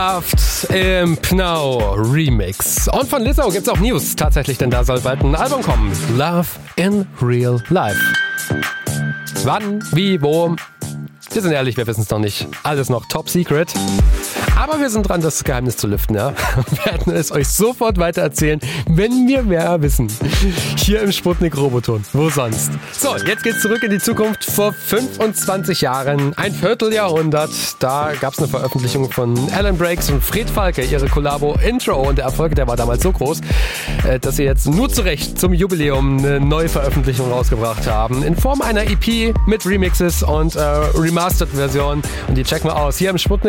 Im Pnau Remix. Und von Lizzo gibt's auch News tatsächlich, denn da soll bald ein Album kommen. Love in Real Life. Wann, wie, wo? Wir sind ehrlich, wir wissen es noch nicht. Alles noch top secret. Aber wir sind dran, das Geheimnis zu lüften, ja. Wir werden es euch sofort weitererzählen, wenn wir mehr wissen. Hier im Sputnik Roboton. Wo sonst? So, jetzt geht's zurück in die Zukunft. Vor 25 Jahren, ein Vierteljahrhundert, da gab's eine Veröffentlichung von Alan Brakes und Fred Falke, ihre Kollabo Intro. Und der Erfolg, der war damals so groß, dass sie jetzt nur zu Recht zum Jubiläum eine neue Veröffentlichung rausgebracht haben. In Form einer EP mit Remixes und Remastered-Version. Und die checken wir aus hier im Sputnik.